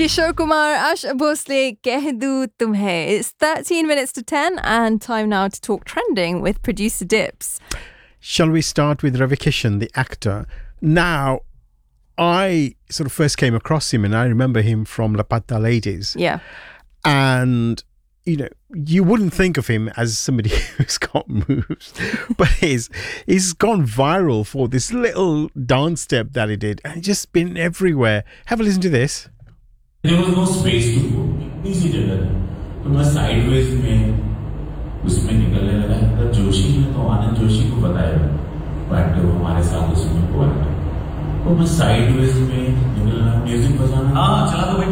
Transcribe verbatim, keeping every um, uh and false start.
Kishore Kumar, Asha Bhosle, Keh Du Tumhe. It's thirteen minutes to ten and time now to talk trending with producer Dips. Shall we start with Ravi Kishan, the actor? Now, I sort of first came across him and I remember him from Lapatta Ladies. Yeah. And, you know, you wouldn't think of him as somebody who's got moves, but he's, he's gone viral for this little dance step that he did and just been everywhere. Have a listen to this. There was no space to go. Easy जगह था. तो मैं sideways में उसमें निकलने लगा. तो जोशी ने तो आनंद जोशी को बताया. वो एक्टर हमारे साथ उसमें हुआ था. तो मैं sideways में निकलना, म्यूजिक बजाना. हाँ चला तो